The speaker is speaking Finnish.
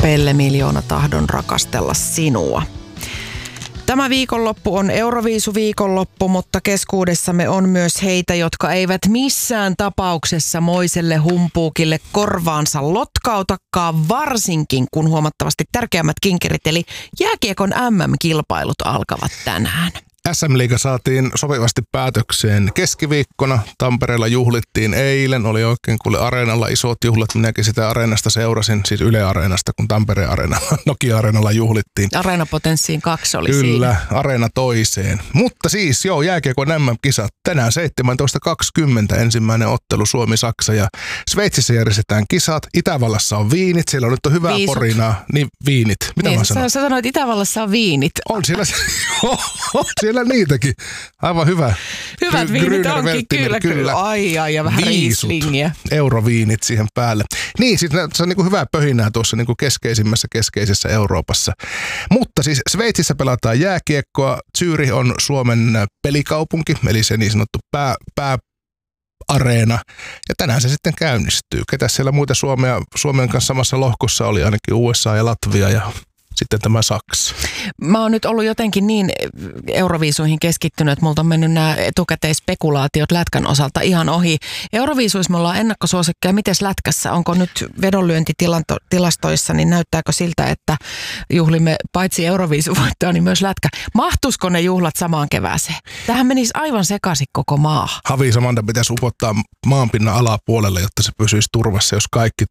Pelle Miljoona tahdon rakastella sinua. Tämä viikonloppu on Euroviisu-viikonloppu, mutta keskuudessamme on myös heitä, jotka eivät missään tapauksessa moiselle humpuukille korvaansa lotkautakaan, varsinkin kun huomattavasti tärkeämmät kinkerit, eli jääkiekon MM-kilpailut alkavat tänään. SM-liiga saatiin sopivasti päätökseen keskiviikkona. Tampereella juhlittiin eilen. Oli oikein kuule areenalla isot juhlat. Minäkin sitä areenasta seurasin, siis Yle Areenasta, kun Tampereen areenalla, Nokia-areenalla juhlittiin. Areenapotenssiin 2 oli Kyllä, siinä. areena toiseen. Mutta siis jääkiekon MM-kisat tänään 17.20 ensimmäinen ottelu Suomi-Saksa ja Sveitsissä järjestetään kisat. Itävallassa on viinit, siellä on nyt hyvää Viisut. porinaa. Niin viinit, mitä Niin, mä sanon? sä sanoit, että Itävallassa on viinit. On siellä, on siellä niitäkin. Aivan hyvä. Hyvät viinit Grüner onkin, Veltliner, kyllä. Ai, ja vähän Viisut. Rieslingiä. Euroviinit siihen päälle. Niin, siis se on niin kuin hyvää pöhinää tuossa niin kuin keskeisessä Euroopassa. Mutta siis Sveitsissä pelataan jääkiekkoa. Zürich on Suomen pelikaupunki, eli se niin sanottu pääareena. Ja tänään se sitten käynnistyy. Ketä siellä muita Suomen kanssa samassa lohkossa oli, ainakin USA ja Latvia ja sitten tämä Saksa. Mä oon nyt ollut jotenkin niin Euroviisuihin keskittynyt, että multa on mennyt nämä etukäteispekulaatiot lätkän osalta ihan ohi. Euroviisuissa me ollaan ennakkosuosikkeja. Mites lätkässä? Onko nyt vedonlyöntitilastoissa, niin näyttääkö siltä, että juhlimme paitsi Euroviisuvoittoa, niin myös lätkä? Mahtuisiko ne juhlat samaan kevääseen? Tähän menisi aivan sekaisin koko maa. Havisamanta pitäisi upottaa maanpinnan alapuolelle, jotta se pysyisi turvassa, jos kaikki